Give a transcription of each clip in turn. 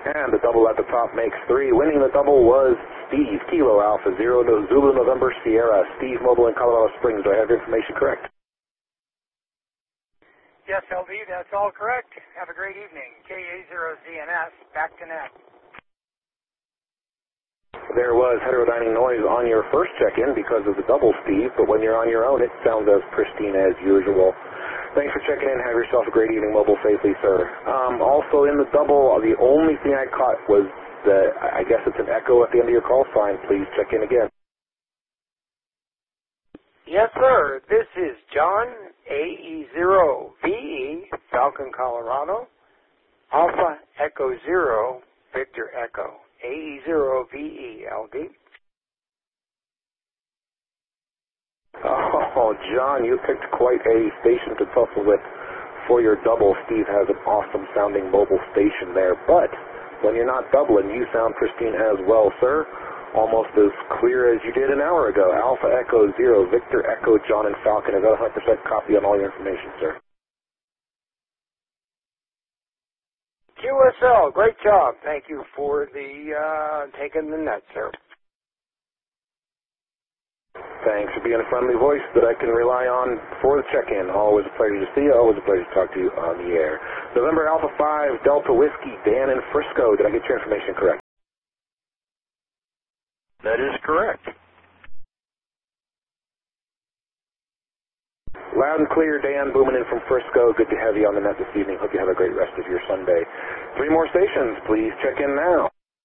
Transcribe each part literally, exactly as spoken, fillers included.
And the double at the top makes three. Winning the double was Steve, Kilo Alpha Zero, no Zulu November Sierra. Steve, mobile in Colorado Springs. Do I have your information correct? Yes, L V, that's all correct. Have a great evening. K A zero Z N S, back to net. There was heterodyning noise on your first check-in because of the double, Steve, but when you're on your own, it sounds as pristine as usual. Thanks for checking in. Have yourself a great evening. Mobile safely, sir. Um, also in the double, the only thing I caught was the, I guess it's an echo at the end of your call sign. Please check in again. Yes, sir. This is John, A E zero V E, Falcon, Colorado. Alpha Echo Zero, Victor Echo. A E zero V E, L D. Oh, John, you picked quite a station to tussle with for your double. Steve has an awesome sounding mobile station there, but when you're not doubling, you sound pristine as well, sir. Almost as clear as you did an hour ago. Alpha Echo Zero, Victor Echo, John and Falcon. Is that one hundred percent copy on all your information, sir? Q S L, great job. Thank you for the uh, taking the net, sir. Thanks for being a friendly voice that I can rely on for the check-in. Always a pleasure to see you. Always a pleasure to talk to you on the air. November Alpha five, Delta Whiskey, Dan in Frisco. Did I get your information correct? That is correct. Loud and clear, Dan, booming in from Frisco. Good to have you on the net this evening. Hope you have a great rest of your Sunday. Three more stations. Please check in now.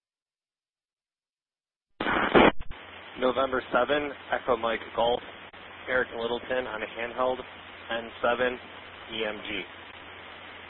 November seven, Echo Mike Golf, Eric Littleton on a handheld, N seven, E M G.